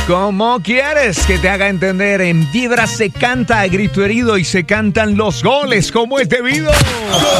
¿Cómo quieres que te haga entender? En Vibra se canta a grito herido y se cantan los goles como es debido.